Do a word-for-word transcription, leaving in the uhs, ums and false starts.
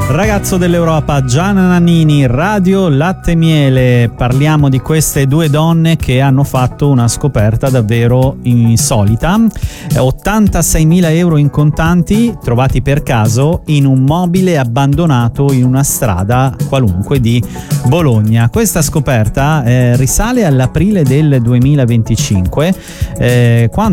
Ragazzo dell'Europa, Gianna Nannini, Radio Latte e Miele. Parliamo di queste due donne che hanno fatto una scoperta davvero insolita. ottantaseimila euro in contanti trovati per caso in un mobile abbandonato in una strada qualunque di Bologna. Questa scoperta eh, risale all'aprile del duemilaventicinque, eh, quando